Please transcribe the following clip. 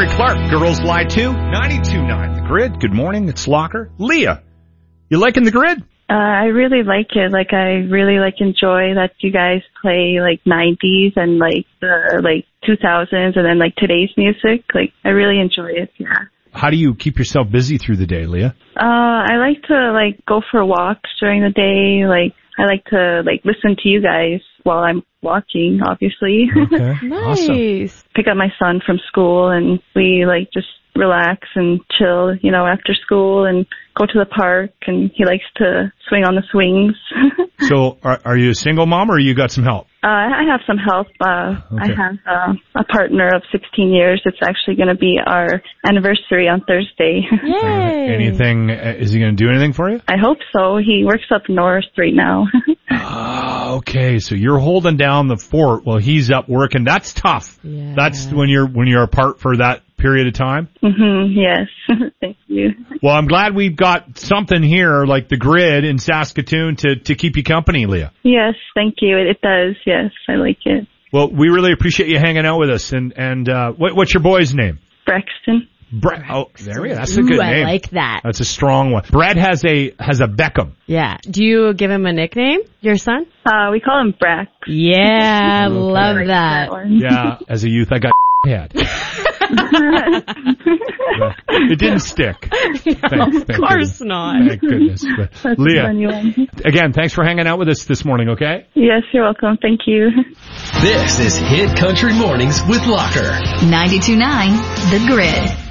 and Clark, Girls Lie 2, 92.9 The Grid. Good morning, it's Locker. Leah, you liking The Grid? I really like it. Like, I really enjoy that you guys play 90s and the 2000s and then today's music. I really enjoy it. Yeah. How do you keep yourself busy through the day, Leah? I like to go for walks during the day. I like to listen to you guys while I'm walking, obviously. Okay. Nice. Awesome. Pick up my son from school and we just relax and chill, after school and go to the park, and he likes to swing on the swings. So are you a single mom or you got some help? I have some help. I have a partner of 16 years. It's actually going to be our anniversary on Thursday. Yay. Anything, is he going to do anything for you? I hope so. He works up north right now. Okay, so you're holding down the fort while he's up working. That's tough. Yeah. That's when you're apart for that period of time? Yes. Thank you. Well, I'm glad we've got something here like The Grid in Saskatoon to keep you company, Leah. Yes, thank you. It does. Yes, I like it. Well, we really appreciate you hanging out with us. And what's your boy's name? Braxton. There we go. That's a good name. I like that. That's a strong one. Brad has a Beckham. Yeah. Do you give him a nickname, your son? We call him Brax. Yeah, Okay. love Like that. one. Yeah, as a youth, I got head. It didn't stick. Thank Of course not. Thank goodness. But That's a Leah, funny one. again, thanks for hanging out with us this morning, okay? Yes, you're welcome. Thank you. This is Hit Country Mornings with Locker. 92.9 The Grid.